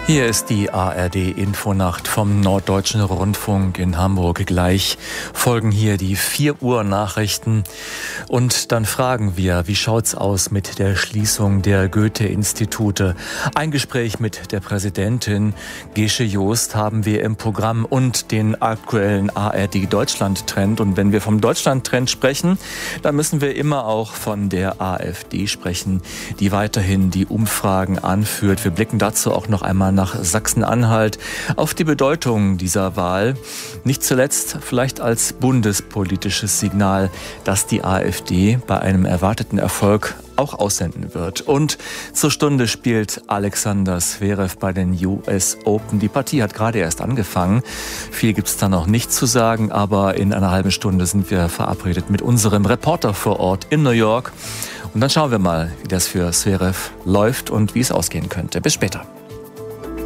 Hier ist die ARD-Infonacht vom Norddeutschen Rundfunk in Hamburg. Gleich folgen hier die 4 Uhr Nachrichten. Und dann fragen wir, wie schaut's aus mit der Schließung der Goethe-Institute? Ein Gespräch mit der Präsidentin Gesche Joost haben wir im Programm und den aktuellen ARD-Deutschland-Trend. Und wenn wir vom Deutschland-Trend sprechen, dann müssen wir immer auch von der AfD sprechen, die weiterhin die Umfragen anführt. Wir blicken dazu auch noch einmal nach Sachsen-Anhalt, auf die Bedeutung dieser Wahl. Nicht zuletzt vielleicht als bundespolitisches Signal, dass die AfD bei einem erwarteten Erfolg auch aussenden wird. Und zur Stunde spielt Alexander Zverev bei den US Open. Die Partie hat gerade erst angefangen. Viel gibt's da noch nicht zu sagen, aber in einer halben Stunde sind wir verabredet mit unserem Reporter vor Ort in New York. Und dann schauen wir mal, wie das für Zverev läuft und wie es ausgehen könnte. Bis später.